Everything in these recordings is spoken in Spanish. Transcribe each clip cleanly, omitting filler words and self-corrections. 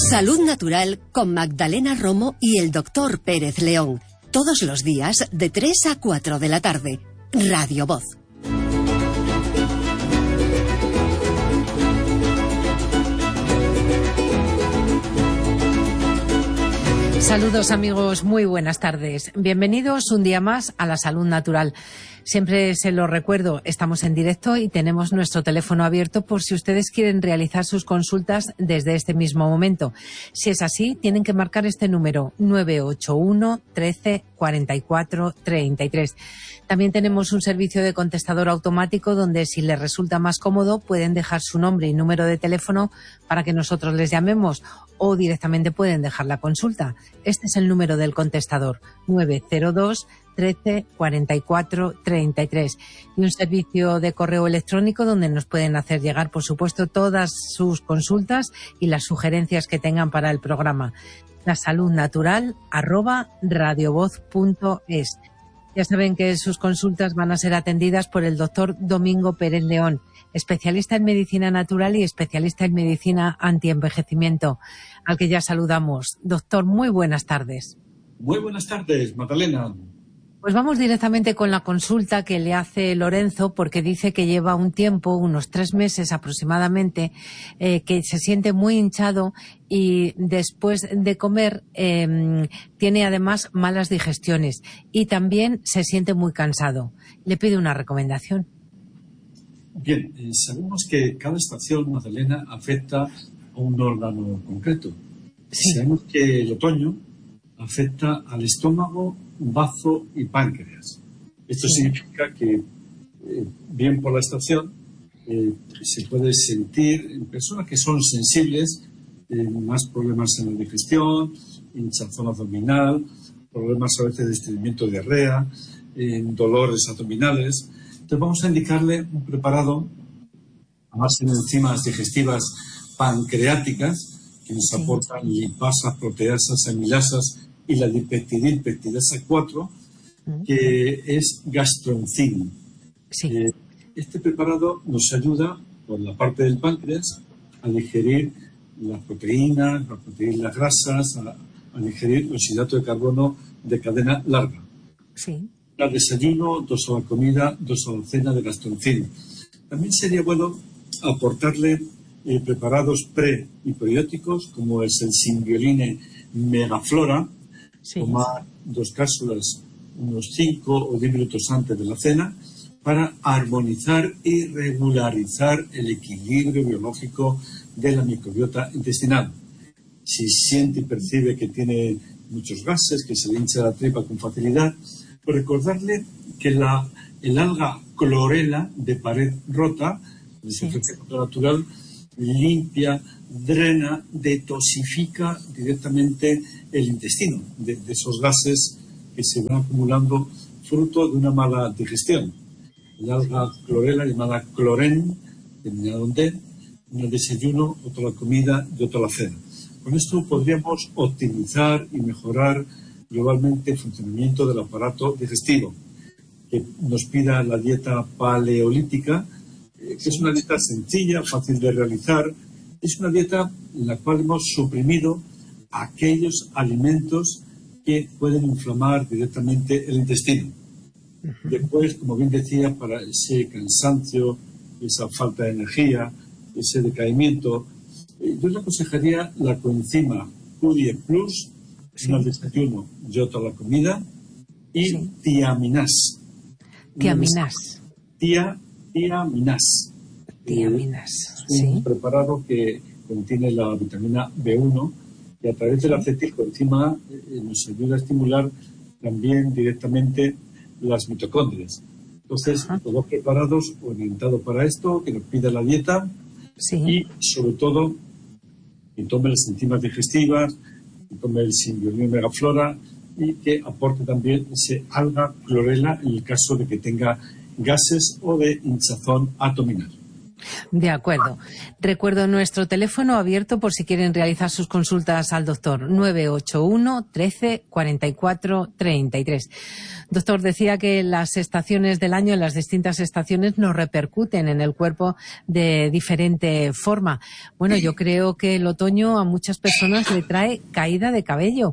Salud Natural con Magdalena Romo y el Dr. Pérez León. Todos los días de 3 a 4 de la tarde. Radio Voz. Saludos amigos, muy buenas tardes. Bienvenidos un día más a la Salud Natural. Siempre se lo recuerdo, estamos en directo y tenemos nuestro teléfono abierto por si ustedes quieren realizar sus consultas desde este mismo momento. Si es así, tienen que marcar este número 981 13 44 33. También tenemos un servicio de contestador automático donde, si les resulta más cómodo, pueden dejar su nombre y número de teléfono para que nosotros les llamemos, o directamente pueden dejar la consulta. Este es el número del contestador, 902 13 44 33, y un servicio de correo electrónico donde nos pueden hacer llegar, por supuesto, todas sus consultas y las sugerencias que tengan para el programa. lasaludnatural@radiovoz.es. Ya saben que sus consultas van a ser atendidas por el doctor Domingo Pérez León, especialista en medicina natural y especialista en medicina antienvejecimiento, al que ya saludamos. Doctor, muy buenas tardes. Muy buenas tardes, Magdalena. Pues vamos directamente con la consulta que le hace Lorenzo, porque dice que lleva un tiempo, unos 3 meses aproximadamente, que se siente muy hinchado y después de comer tiene además malas digestiones y también se siente muy cansado. Le pide una recomendación. Bien, sabemos que cada estación, Magdalena, afecta a un órgano concreto. Sí. Sabemos que el otoño afecta al estómago, bazo y páncreas. Esto significa que, bien por la estación, se puede sentir en personas que son sensibles más problemas en la digestión, hinchazón abdominal, problemas a veces de estreñimiento, diarrea, dolores abdominales. Entonces vamos a indicarle un preparado a base de enzimas digestivas pancreáticas que nos aportan lipasas, proteasas, amilasas y la dipeptidilpeptidasa 4, que es gastroenzim. Sí. Este preparado nos ayuda, por la parte del páncreas, a digerir las proteínas, las grasas, a digerir los hidratos de carbono de cadena larga. Sí. Al desayuno, 2 a la comida, 2 a la cena de gastroenzim. También sería bueno aportarle preparados pre y probióticos, como es el Symbioline Megaflora. Tomar 2 cápsulas unos 5 o 10 minutos antes de la cena para armonizar y regularizar el equilibrio biológico de la microbiota intestinal. Si siente y percibe que tiene muchos gases, que se le hincha la tripa con facilidad, pues recordarle que el alga clorela de pared rota, de efecto natural, limpia, drena, detoxifica directamente el intestino de esos gases que se van acumulando fruto de una mala digestión. El alga clorela llamada cloren, terminado en D, uno al desayuno, otro a la comida y otro a la cena. Con esto podríamos optimizar y mejorar globalmente el funcionamiento del aparato digestivo. Que nos pida la dieta paleolítica, que es una dieta sencilla, fácil de realizar. Es una dieta en la cual hemos suprimido aquellos alimentos que pueden inflamar directamente el intestino. Después, como bien decía, para ese cansancio, esa falta de energía, ese decaimiento, yo le aconsejaría la coenzima Q10 Plus, uno al desayuno y otro a la comida, y tiaminás. Tiaminás. Tiaminás. Es un preparado que contiene la vitamina B1 y a través de la acetilcoenzima A nos ayuda a estimular también directamente las mitocondrias. Entonces, todos preparados orientados para esto, que nos pida la dieta y, sobre todo, que tome las enzimas digestivas, que tome el Symbioline Megaflora y que aporte también ese alga clorela en el caso de que tenga gases o de hinchazón abdominal. De acuerdo. Recuerdo nuestro teléfono abierto por si quieren realizar sus consultas al doctor, 981 13 44 33. Doctor, decía que las estaciones del año, las distintas estaciones, nos repercuten en el cuerpo de diferente forma. Bueno, yo creo que el otoño a muchas personas le trae caída de cabello.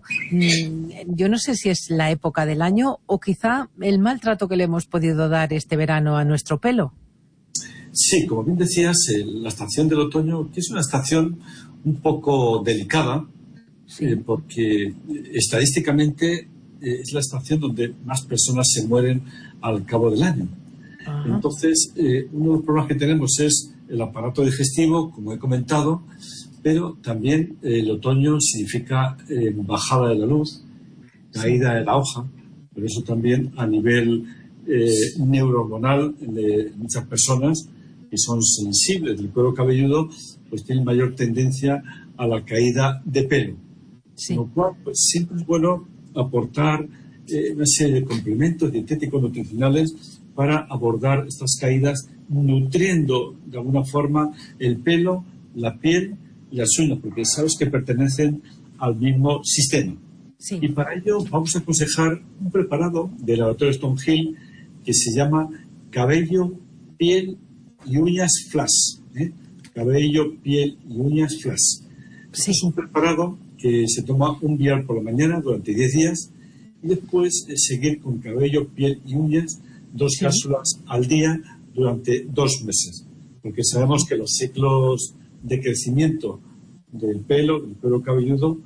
Yo no sé si es la época del año o quizá el maltrato que le hemos podido dar este verano a nuestro pelo. Sí, como bien decías, la estación del otoño, que es una estación un poco delicada, sí, porque estadísticamente es la estación donde más personas se mueren al cabo del año. Ajá. Entonces, uno de los problemas que tenemos es el aparato digestivo, como he comentado, pero también el otoño significa bajada de la luz, caída de la hoja, pero eso también a nivel neurohormonal de muchas personas que son sensibles del cuero cabelludo, pues tienen mayor tendencia a la caída de pelo. Sí. Con lo cual, pues siempre es bueno aportar una serie de complementos dietéticos nutricionales para abordar estas caídas, nutriendo de alguna forma el pelo, la piel y las uñas, porque sabes que pertenecen al mismo sistema. Sí. Y para ello vamos a aconsejar un preparado del laboratorio Stonehill que se llama cabello, piel y uñas flash. Cabello, piel y uñas flash. Sí. Es un preparado que se toma un vial por la mañana durante 10 días y después seguir con cabello, piel y uñas 2 cápsulas al día durante 2 meses. Porque sabemos que los ciclos de crecimiento del pelo, del cuero cabelludo,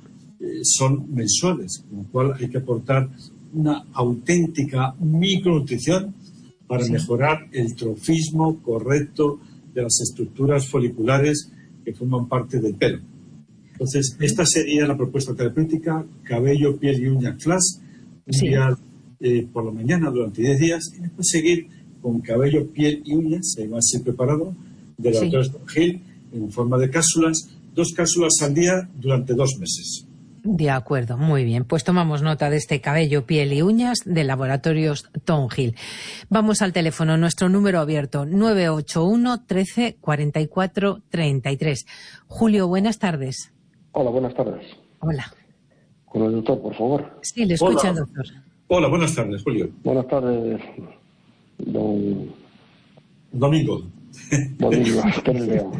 son mensuales, con lo cual hay que aportar una auténtica micronutrición para mejorar el trofismo correcto de las estructuras foliculares que forman parte del pelo. Entonces, esta sería la propuesta terapéutica: cabello, piel y uñas flash, un día por la mañana durante 10 días, y después seguir con cabello, piel y uñas, además el preparado de la doctora Stonehill en forma de cápsulas, 2 cápsulas al día durante 2 meses. De acuerdo, muy bien. Pues tomamos nota de este cabello, piel y uñas de Laboratorios Stonehill. Vamos al teléfono, nuestro número abierto, 981 13 44 33. Julio, buenas tardes. Hola, buenas tardes. Hola. Con el doctor, por favor. Sí, le escucha el doctor. Hola, buenas tardes, Julio. Buenas tardes, don... Domingo. Domingo, doctor León.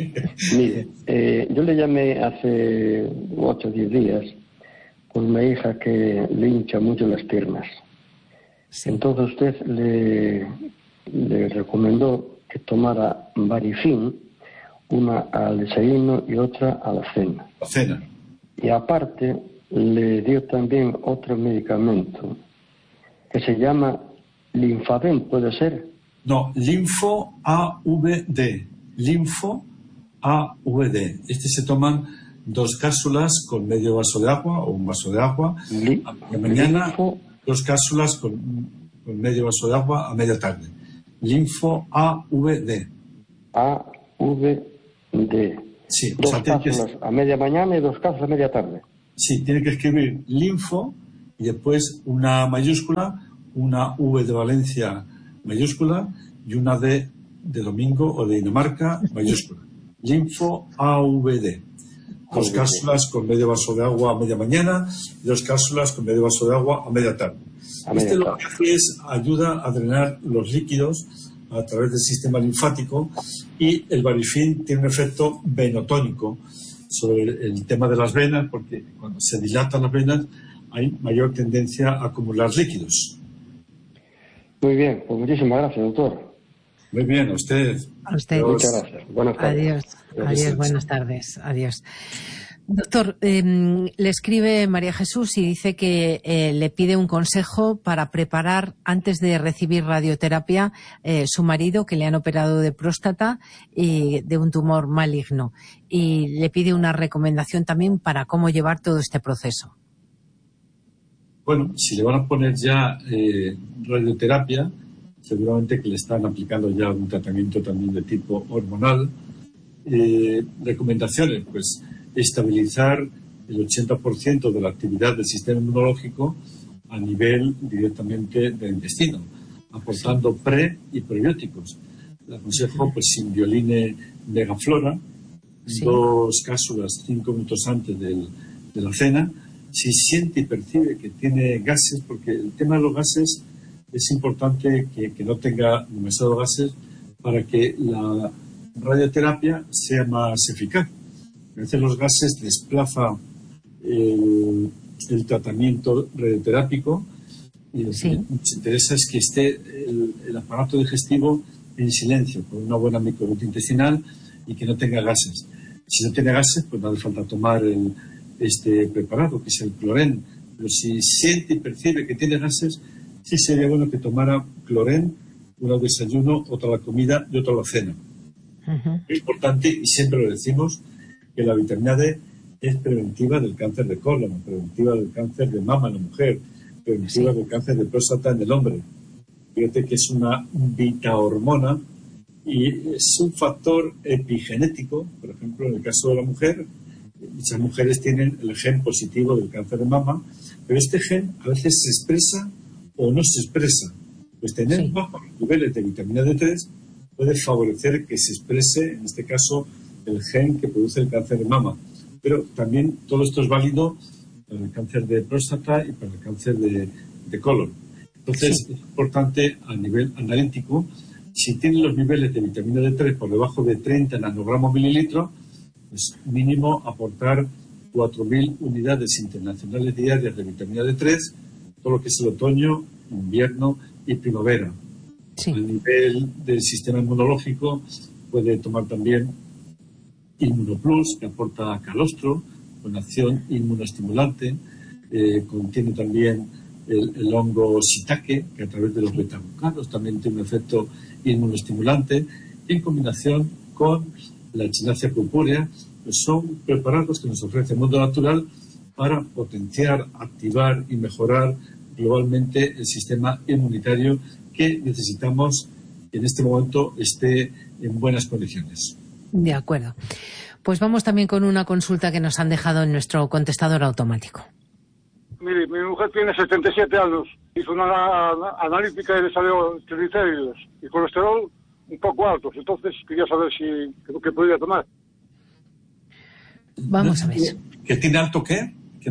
Mire, yo le llamé hace 8 o 10 días por una hija que le hincha mucho las piernas. Sí. Entonces usted le recomendó que tomara Varifin, una al desayuno y otra a la cena. La cena. Y aparte le dio también otro medicamento que se llama Linfavent, ¿puede ser? No, Linfo AVD. Linfo AVD. Se toman 2 cápsulas con medio vaso de agua o un vaso de agua a la mañana, 2 cápsulas con medio vaso de agua a media tarde. Linfo AVD. AVD. Sí, 2 cápsulas a media mañana y 2 cápsulas a media tarde. Sí, tiene que escribir linfo y después una mayúscula, una V de Valencia mayúscula y una D de Domingo o de Dinamarca mayúscula. Linfo AVD. 2 cápsulas con medio vaso de agua a media mañana y 2 cápsulas con medio vaso de agua a media tarde. Lo que hace es ayuda a drenar los líquidos a través del sistema linfático, y el Varifin tiene un efecto venotónico sobre el tema de las venas, porque cuando se dilatan las venas hay mayor tendencia a acumular líquidos. Muy bien, pues muchísimas gracias, doctor. Muy bien, a usted. A usted. Muchas gracias. Buenas tardes. Adiós. Adiós, buenas tardes. Adiós. Doctor, le escribe María Jesús y dice que le pide un consejo para preparar, antes de recibir radioterapia, su marido, que le han operado de próstata y de un tumor maligno. Y le pide una recomendación también para cómo llevar todo este proceso. Bueno, si le van a poner ya radioterapia, seguramente que le están aplicando ya un tratamiento también de tipo hormonal. Recomendaciones, pues estabilizar el 80% de la actividad del sistema inmunológico a nivel directamente del intestino, aportando pre y probióticos. Le aconsejo pues Simbioline Megaflora, 2 cápsulas 5 minutos antes de la cena. Si siente y percibe que tiene gases, porque el tema de los gases es importante que no tenga demasiados gases para que la radioterapia sea más eficaz. A veces los gases desplazan el tratamiento radioterápico y lo que nos interesa es que esté el aparato digestivo en silencio, con una buena microbiota intestinal y que no tenga gases. Si no tiene gases, pues no hace falta tomar este preparado, que es el Cloren. Pero si siente y percibe que tiene gases, sí sería bueno que tomara Cloren, uno al desayuno, otro a la comida y otro a la cena. Es importante, y siempre lo decimos, que la vitamina D es preventiva del cáncer de colon, preventiva del cáncer de mama en la mujer, preventiva del cáncer de próstata en el hombre. Fíjate que es una vitahormona y es un factor epigenético. Por ejemplo, en el caso de la mujer, muchas mujeres tienen el gen positivo del cáncer de mama, pero este gen a veces se expresa o no se expresa. Pues tener bajos niveles de vitamina D3 puede favorecer que se exprese, en este caso, el gen que produce el cáncer de mama. Pero también todo esto es válido para el cáncer de próstata y para el cáncer de colon. Entonces, es importante a nivel analítico, si tiene los niveles de vitamina D3 por debajo de 30 nanogramos mililitros, pues mínimo aportar 4.000 unidades internacionales diarias de vitamina D3, todo lo que es el otoño, invierno y primavera. A nivel del sistema inmunológico, puede tomar también Inmunoplus, que aporta calostro, con acción inmunoestimulante. Contiene también el hongo shiitake, que a través de los beta-glucanos también tiene un efecto inmunoestimulante, en combinación con la echinacea purpúrea. Pues son preparados que nos ofrece el mundo natural para potenciar, activar y mejorar globalmente el sistema inmunitario que necesitamos que en este momento esté en buenas condiciones. De acuerdo. Pues vamos también con una consulta que nos han dejado en nuestro contestador automático. Mire, mi mujer tiene 77 años, hizo una analítica y le salió triglicéridos y colesterol un poco altos, entonces quería saber qué podría tomar. Vamos a ver. ¿Que tiene alto qué?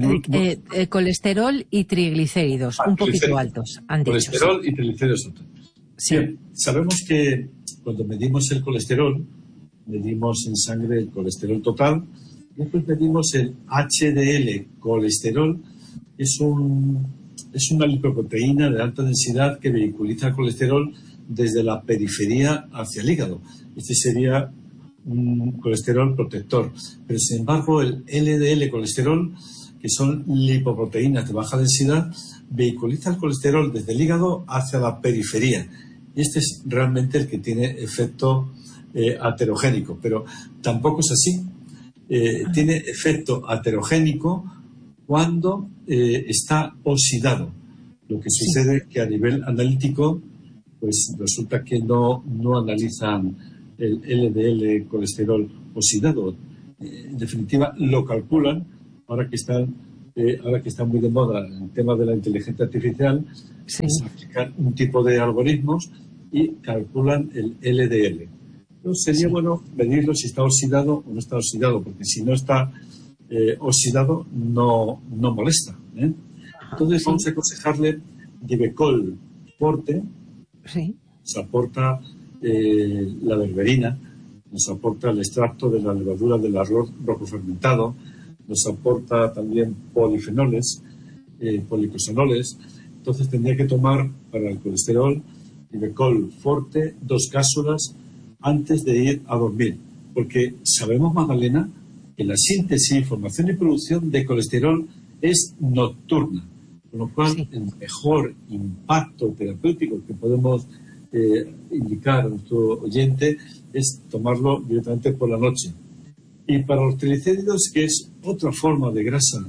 Colesterol y triglicéridos, un poquito altos. Colesterol y triglicéridos altos. Sí. Bien, sabemos que cuando medimos el colesterol, medimos en sangre el colesterol total, después medimos el HDL colesterol, es una lipoproteína de alta densidad que vehiculiza el colesterol desde la periferia hacia el hígado. Este sería un colesterol protector. Pero sin embargo, el LDL colesterol, que son lipoproteínas de baja densidad, vehiculiza el colesterol desde el hígado hacia la periferia. Y este es realmente el que tiene efecto aterogénico. Pero tampoco es así. Tiene efecto aterogénico cuando está oxidado. Lo que sucede es que a nivel analítico, pues resulta que no analizan el LDL colesterol oxidado. En definitiva, lo calculan, ahora que está muy de moda el tema de la inteligencia artificial, es aplicar un tipo de algoritmos y calculan el LDL. Entonces sería bueno medirlo si está oxidado o no está oxidado, porque si no está oxidado no molesta. Entonces vamos a aconsejarle Divecol Forte, nos aporta la berberina, nos aporta el extracto de la levadura del arroz rojo fermentado, nos aporta también polifenoles, policosanoles. Entonces tendría que tomar para el colesterol Divecol Forte 2 cápsulas antes de ir a dormir, porque sabemos, Magdalena, que la síntesis, formación y producción de colesterol es nocturna, con lo cual el mejor impacto terapéutico que podemos indicar a nuestro oyente es tomarlo directamente por la noche. Y para los triglicéridos, que es otra forma de grasa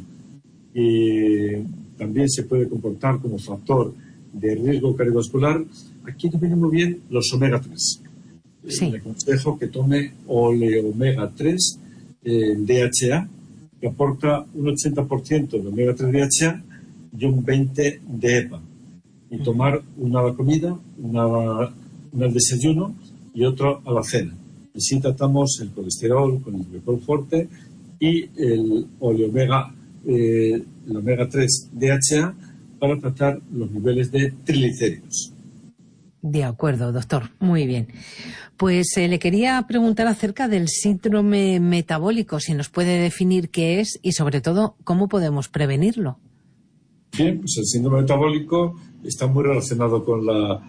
que también se puede comportar como factor de riesgo cardiovascular, aquí nos vienen muy bien los omega 3. Le aconsejo que tome oleomega 3 DHA, que aporta un 80% de omega 3 DHA y un 20% de EPA. Y tomar una a la comida, una al desayuno, y otro a la cena. Así tratamos el colesterol con el Divecol Forte y el omega 3 DHA para tratar los niveles de triglicéridos. De acuerdo, doctor. Muy bien. Pues le quería preguntar acerca del síndrome metabólico, si nos puede definir qué es y, sobre todo, cómo podemos prevenirlo. Bien, pues el síndrome metabólico está muy relacionado con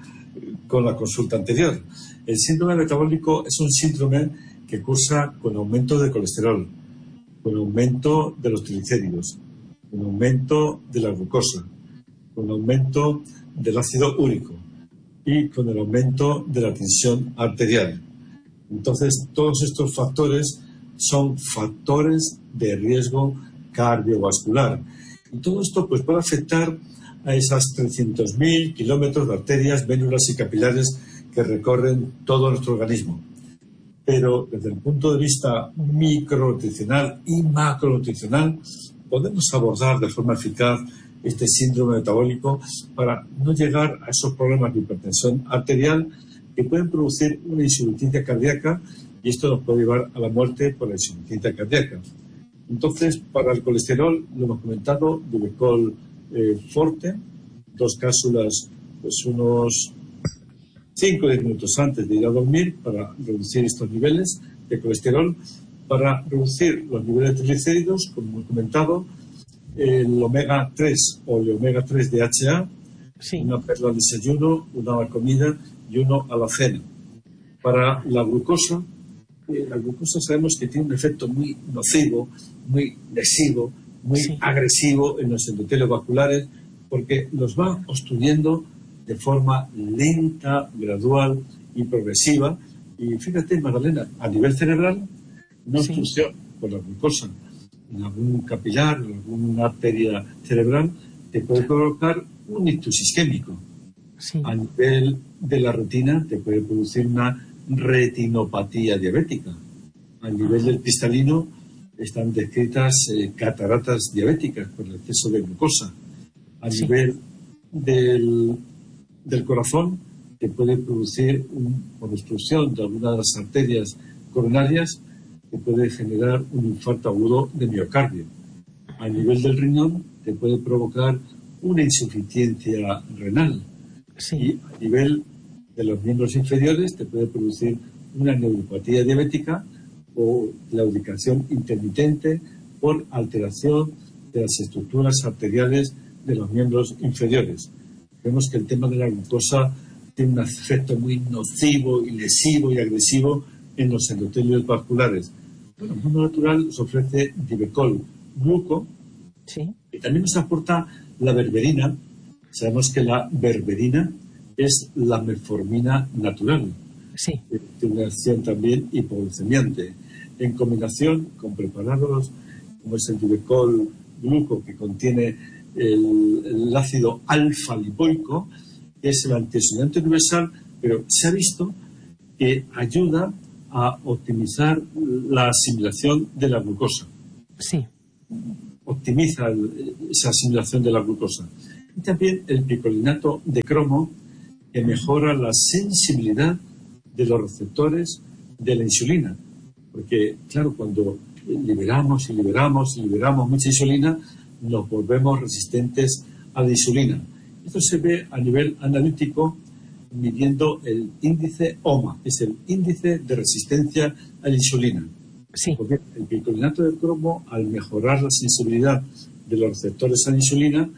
la consulta anterior. El síndrome metabólico es un síndrome que cursa con aumento de colesterol, con aumento de los triglicéridos, con aumento de la glucosa, con aumento del ácido úrico y con el aumento de la tensión arterial. Entonces, todos estos factores son factores de riesgo cardiovascular. Y todo esto pues puede afectar a esas 300.000 kilómetros de arterias, vénulas y capilares que recorren todo nuestro organismo. Pero desde el punto de vista micronutricional y macronutricional, podemos abordar de forma eficaz este síndrome metabólico para no llegar a esos problemas de hipertensión arterial que pueden producir una insuficiencia cardíaca, y esto nos puede llevar a la muerte por la insuficiencia cardíaca. Entonces, para el colesterol, lo hemos comentado, Divecol Forte, 2 cápsulas, pues unos 5 o 10 minutos antes de ir a dormir para reducir estos niveles de colesterol, para reducir los niveles de triglicéridos, como hemos comentado, el omega 3 o el omega 3 DHA, sí, una perla al desayuno, una a la comida y uno a la cena. Para la glucosa sabemos que tiene un efecto muy nocivo, muy lesivo, muy agresivo en los endotelios vasculares, porque los va obstruyendo de forma lenta, gradual y progresiva. Y fíjate, Magdalena, a nivel cerebral, una obstrucción por la glucosa en algún capilar, en alguna arteria cerebral, te puede provocar un ictus isquémico. Sí. A nivel de la retina te puede producir una retinopatía diabética. A nivel del cristalino están descritas cataratas diabéticas por el exceso de glucosa. A nivel del corazón te puede producir por obstrucción de algunas de las arterias coronarias, que puede generar un infarto agudo de miocardio. A nivel del riñón te puede provocar una insuficiencia renal. Sí. Y a nivel de los miembros inferiores te puede producir una neuropatía diabética o claudicación intermitente por alteración de las estructuras arteriales de los miembros inferiores. Vemos que el tema de la glucosa tiene un efecto muy nocivo y lesivo y agresivo en los endotelios vasculares. Bueno, el mundo natural nos ofrece Divecol Gluco, sí, y también nos aporta la berberina. Sabemos que la berberina es la metformina natural. Sí. Tiene una acción también hipoglucemiante. En combinación con preparados como es el Divecol Gluco, que contiene el ácido alfa-lipoico, que es el antioxidante universal, pero se ha visto que ayuda a optimizar la asimilación de la glucosa. Sí. Optimiza esa asimilación de la glucosa. Y también el picolinato de cromo, que mejora la sensibilidad de los receptores de la insulina. Porque, claro, cuando liberamos mucha insulina, nos volvemos resistentes a la insulina. Esto se ve a nivel analítico midiendo el índice OMA, que es el índice de resistencia a la insulina. Sí. Porque el picolinato de cromo, al mejorar la sensibilidad de los receptores a la insulina,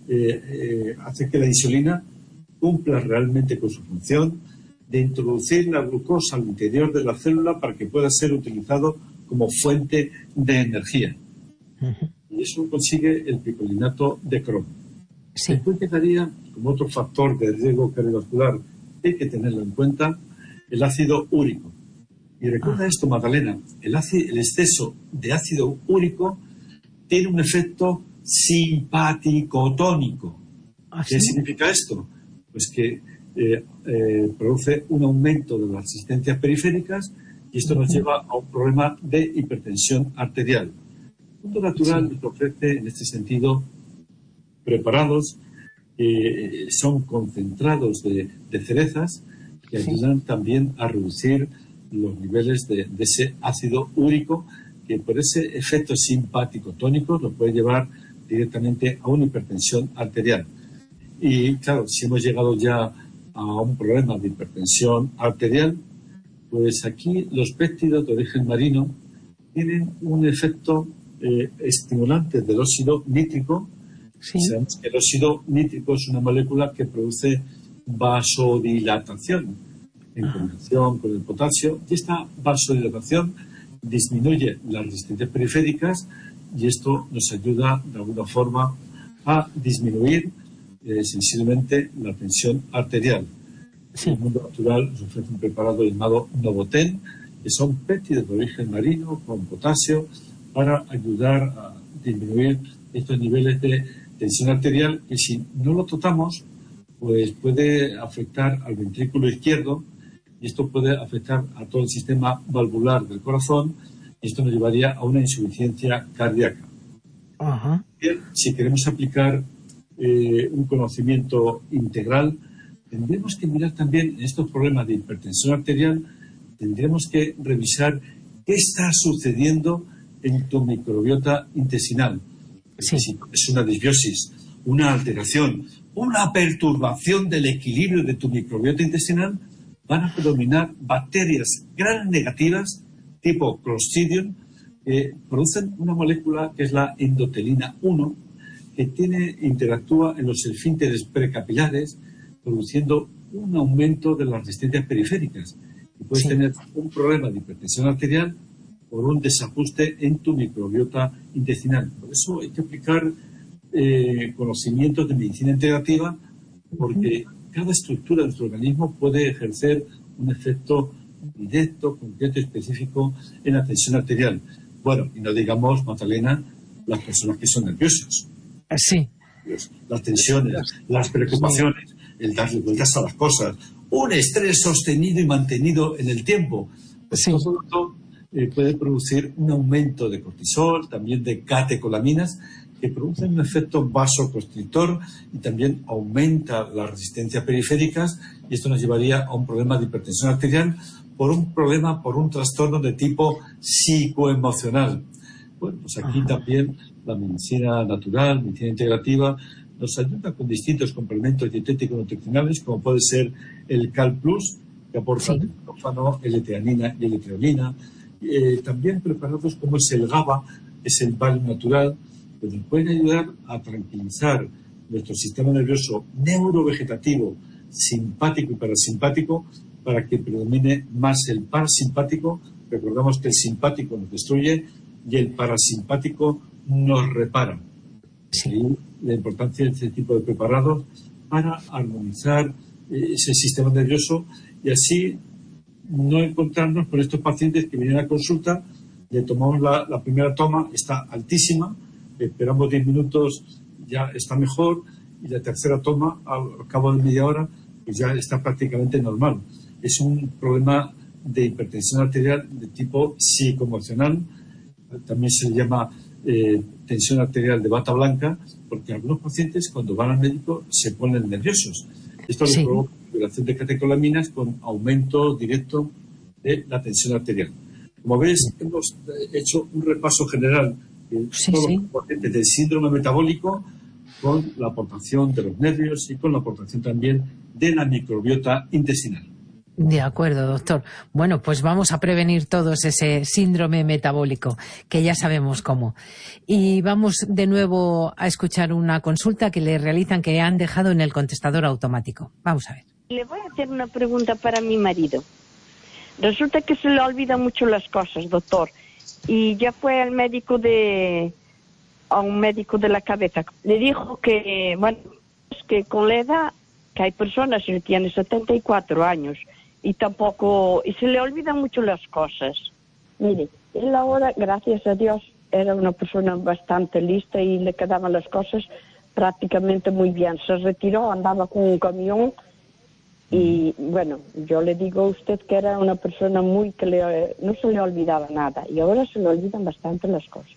hace que la insulina cumpla realmente con su función de introducir la glucosa al interior de la célula para que pueda ser utilizado como fuente de energía. Uh-huh. Y eso consigue el picolinato de cromo. Sí. Después quedaría, como otro factor de riesgo cardiovascular que hay que tenerlo en cuenta, el ácido úrico. Y recuerda esto, Magdalena, el exceso de ácido úrico tiene un efecto simpático-tónico. ¿Qué significa esto? Pues que produce un aumento de las resistencias periféricas y esto nos lleva a un problema de hipertensión arterial. El mundo natural nos ofrece, en este sentido, preparados, son concentrados de cerezas, que ayudan también a reducir los niveles de ese ácido úrico, que por ese efecto simpático tónico lo puede llevar directamente a una hipertensión arterial. Y claro, si hemos llegado ya a un problema de hipertensión arterial, pues aquí los péptidos de origen marino tienen un efecto estimulante del óxido nítrico. Sí. Sabemos que el óxido nítrico es una molécula que produce vasodilatación en combinación con el potasio, y esta vasodilatación disminuye las resistencias periféricas, y esto nos ayuda de alguna forma a disminuir sensiblemente la tensión arterial. Sí. El mundo natural nos ofrece un preparado llamado Novoten, que son péptidos de origen marino con potasio, para ayudar a disminuir estos niveles de tensión arterial, que si no lo tratamos, pues puede afectar al ventrículo izquierdo, y esto puede afectar a todo el sistema valvular del corazón, y esto nos llevaría a una insuficiencia cardíaca. Ajá. Bien, si queremos aplicar un conocimiento integral, tendremos que mirar también en estos problemas de hipertensión arterial, tendremos que revisar qué está sucediendo en tu microbiota intestinal. Sí. Si es una disbiosis, una alteración, una perturbación del equilibrio de tu microbiota intestinal, van a predominar bacterias gram negativas tipo Clostridium, que producen una molécula que es la endotelina 1, que interactúa en los esfínteres precapilares, produciendo un aumento de las resistencias periféricas. Y puedes tener un problema de hipertensión arterial por un desajuste en tu microbiota intestinal. Por eso hay que aplicar conocimientos de medicina integrativa, porque cada estructura de nuestro organismo puede ejercer un efecto directo, concreto y específico en la tensión arterial. Bueno, y no digamos, Magdalena, las personas que son nerviosas. Sí. Las tensiones, las preocupaciones, el darle vueltas a las cosas, un estrés sostenido y mantenido en el tiempo. Pues sí. Todo esto puede producir un aumento de cortisol, también de catecolaminas, que producen un efecto vasoconstrictor y también aumenta las resistencias periféricas, y esto nos llevaría a un problema de hipertensión arterial por un trastorno de tipo psicoemocional. Bueno, pues aquí también la medicina natural, medicina integrativa, nos ayuda con distintos complementos dietéticos nutricionales, como puede ser el Cal Plus, que aporta triptófano, L-teanina y L-treonina. También preparados como es el GABA, es el Valium natural, que nos pueden ayudar a tranquilizar nuestro sistema nervioso neurovegetativo, simpático y parasimpático, para que predomine más el parasimpático. Recordamos que el simpático nos destruye y el parasimpático nos repara. Sí. Y la importancia de este tipo de preparados para armonizar ese sistema nervioso, y así no encontrarnos con estos pacientes que vienen a consulta, le tomamos la primera toma, está altísima, esperamos 10 minutos, ya está mejor, y la tercera toma, al cabo de media hora, pues ya está prácticamente normal. Es un problema de hipertensión arterial de tipo psicoemocional, también se le llama tensión arterial de bata blanca, porque algunos pacientes cuando van al médico se ponen nerviosos. Esto les provoca liberación de catecolaminas con aumento directo de la tensión arterial. Como ves, hemos hecho un repaso general de todos los componentes del síndrome metabólico, con la aportación de los nervios y con la aportación también de la microbiota intestinal. De acuerdo, doctor. Bueno, pues vamos a prevenir todos ese síndrome metabólico, que ya sabemos cómo. Y vamos de nuevo a escuchar una consulta que le realizan, que han dejado en el contestador automático. Vamos a ver. Le voy a hacer una pregunta para mi marido. Resulta que se le olvidan mucho las cosas, doctor. Y ya fue a un médico de la cabeza. Le dijo que, bueno, es que con la edad, que hay personas que tienen 74 años, y se le olvidan mucho las cosas. Mire, él ahora, gracias a Dios, era una persona bastante lista y le quedaban las cosas prácticamente muy bien. Se retiró, andaba con un camión y, bueno, yo le digo a usted que era una persona no se le olvidaba nada, y ahora se le olvidan bastante las cosas.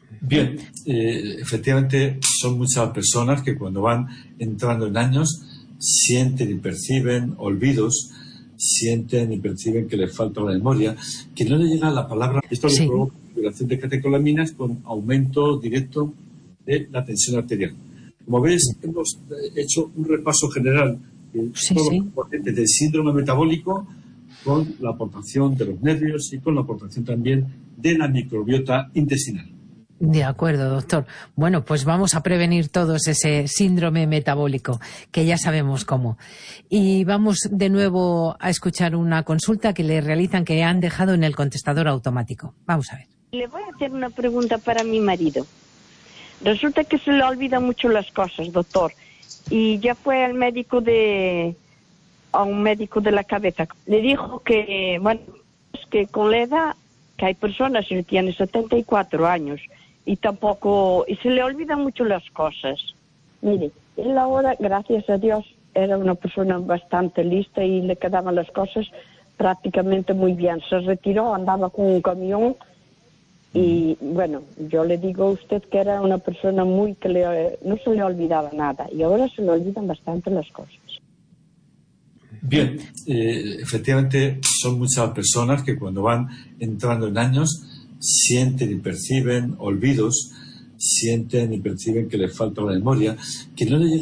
Bien, efectivamente son muchas personas que cuando van entrando en años sienten y perciben olvidos, sienten y perciben que les falta la memoria, que no le llega la palabra. Esto le provoca liberación de catecolaminas con aumento directo de la tensión arterial. Como ves, hemos hecho un repaso general de todos los componentes del síndrome metabólico, con la aportación de los nervios y con la aportación también de la microbiota intestinal. De acuerdo, doctor. Bueno, pues vamos a prevenir todos ese síndrome metabólico, que ya sabemos cómo. Y vamos de nuevo a escuchar una consulta que le realizan, que han dejado en el contestador automático. Vamos a ver. Le voy a hacer una pregunta para mi marido. Resulta que se le olvidan mucho las cosas, doctor. Y ya fue al médico a un médico de la cabeza. Le dijo que, bueno, es que con la edad, que hay personas que tienen 74 años y se le olvidan mucho las cosas. Mire, él ahora, gracias a Dios, era una persona bastante lista y le quedaban las cosas prácticamente muy bien. Se retiró, andaba con un camión y, bueno, yo le digo a usted que era una persona no se le olvidaba nada y ahora se le olvidan bastante las cosas. Bien, efectivamente son muchas personas que cuando van entrando en años sienten y perciben olvidos, sienten y perciben que les falta la memoria, que no le llega